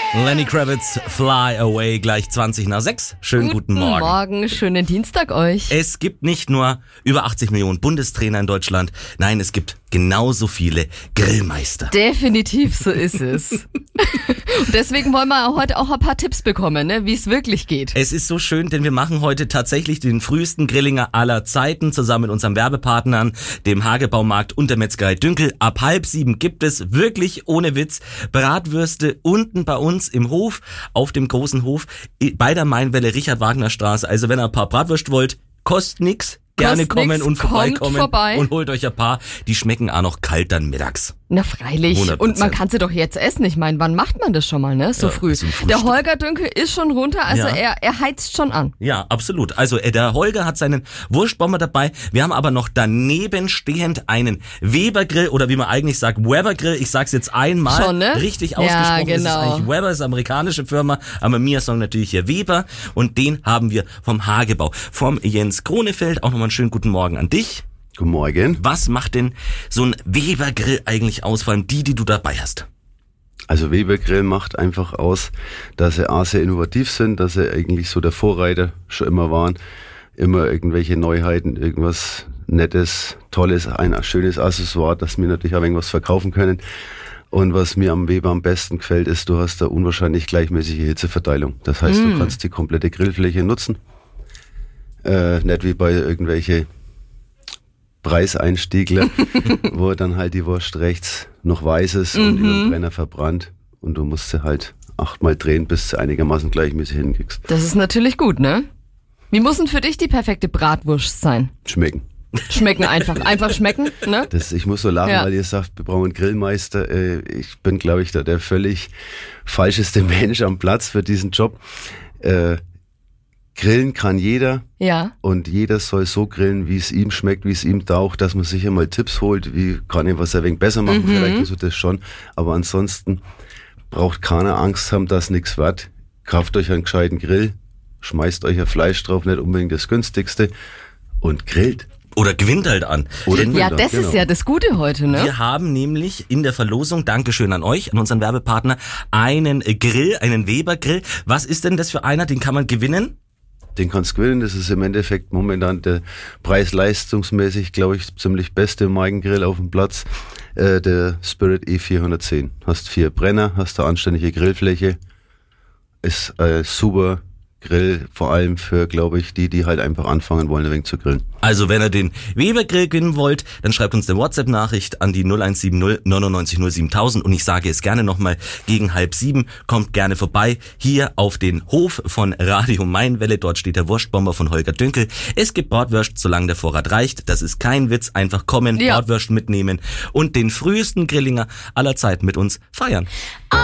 Lenny Kravitz, Fly Away, gleich 20:06. Schönen guten Morgen. Guten Morgen, schönen Dienstag euch. Es gibt nicht nur über 80 Millionen Bundestrainer in Deutschland, nein, es gibt genauso viele Grillmeister. Definitiv, so ist es. Und deswegen wollen wir heute auch ein paar Tipps bekommen, ne, wie es wirklich geht. Es ist so schön, denn wir machen heute tatsächlich den frühesten Grillinger aller Zeiten zusammen mit unseren Werbepartnern, dem Hagebaumarkt und der Metzgerei Dünkel. Ab 6:30 gibt es wirklich ohne Witz Bratwürste unten bei uns im Hof, auf dem großen Hof bei der Mainwelle Richard-Wagner-Straße. Also wenn ihr ein paar Bratwürste wollt, kostet nix. Gerne kommen und vorbeikommen und holt euch ein paar. Die schmecken auch noch kalt dann mittags. Na freilich. 100%. Und man kann sie doch jetzt essen. Ich meine, wann macht man das schon mal, ne? So früh. Der Holger Dünkel ist schon runter, also er heizt schon an. Ja, absolut. Also der Holger hat seinen Wurstbomber dabei. Wir haben aber noch daneben stehend einen Weber-Grill oder wie man eigentlich sagt, Weber-Grill. Ich sag's jetzt einmal. Schon, ne? Richtig ausgesprochen. Ja, genau. Ist es eigentlich Weber, ist eine amerikanische Firma. Aber wir sagen natürlich hier Weber. Und den haben wir vom Hagebau. Vom Jens Kronefeld. Auch nochmal einen schönen guten Morgen an dich. Guten Morgen. Was macht denn so ein Weber-Grill eigentlich aus, vor allem die du dabei hast? Also Weber-Grill macht einfach aus, dass sie A, sehr innovativ sind, dass sie eigentlich so der Vorreiter schon immer waren. Immer irgendwelche Neuheiten, irgendwas Nettes, Tolles, ein schönes Accessoire, dass wir natürlich auch irgendwas verkaufen können. Und was mir am Weber am besten gefällt, ist, du hast da unwahrscheinlich gleichmäßige Hitzeverteilung. Das heißt, du kannst die komplette Grillfläche nutzen. Nicht wie bei irgendwelche Preiseinstiegler, wo dann halt die Wurst rechts noch weiß ist und über den Brenner verbrannt und du musst sie halt 8-mal drehen, bis du einigermaßen gleichmäßig hinkriegst. Das ist natürlich gut, ne? Wie muss denn für dich die perfekte Bratwurst sein? Schmecken. Schmecken einfach schmecken, ne? Ich muss so lachen, weil ihr sagt, wir brauchen einen Grillmeister. Ich bin, glaube ich, der völlig falscheste Mensch am Platz für diesen Job. Grillen kann jeder. Ja. Und jeder soll so grillen, wie es ihm schmeckt, wie es ihm taugt, dass man sich einmal Tipps holt, wie kann ich was ein wenig besser machen, vielleicht ist das schon. Aber ansonsten braucht keiner Angst haben, dass nichts wird. Kauft euch einen gescheiten Grill, schmeißt euch ein Fleisch drauf, nicht unbedingt das günstigste und grillt. Oder gewinnt halt an. Das ist ja das Gute heute, ne? Wir haben nämlich in der Verlosung, Dankeschön an euch, an unseren Werbepartner, einen Grill, einen Weber-Grill. Was ist denn das für einer? Den kann man gewinnen? Den kannst du gewinnen. Das ist im Endeffekt momentan der preis-leistungsmäßig, glaube ich, ziemlich beste Maigengrill auf dem Platz. Der Spirit E410. Hast 4 Brenner, hast eine anständige Grillfläche. Ist super Grill, vor allem für, glaube ich, die halt einfach anfangen wollen, ein wenig zu grillen. Also wenn ihr den Weber-Grill gewinnen wollt, dann schreibt uns eine WhatsApp-Nachricht an die 0170 99 07000 und ich sage es gerne nochmal, gegen 6:30 kommt gerne vorbei, hier auf den Hof von Radio Mainwelle, dort steht der Wurstbomber von Holger Dünkel. Es gibt Bratwürst, solange der Vorrat reicht, das ist kein Witz, einfach kommen, Bratwürst mitnehmen und den frühesten Grillinger aller Zeit mit uns feiern.